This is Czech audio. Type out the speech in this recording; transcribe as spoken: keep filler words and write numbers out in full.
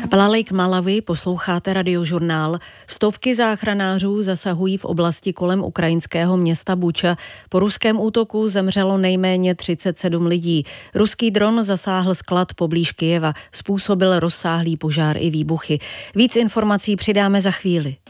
Lalejk Malawi, posloucháte Radiožurnál. Stovky záchranářů zasahují v oblasti kolem ukrajinského města Buča. Po ruském útoku zemřelo nejméně třicet sedm lidí. Ruský dron zasáhl sklad poblíž Kyjeva, způsobil rozsáhlý požár i výbuchy. Víc informací přidáme za chvíli.